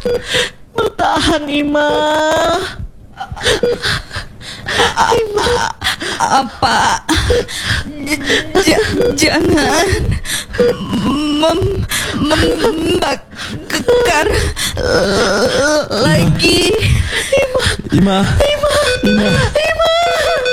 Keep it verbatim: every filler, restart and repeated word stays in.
Bertahan, Ima. Ima. Apa? J- jangan mem- membakar lagi. Ima. Ima. Ima.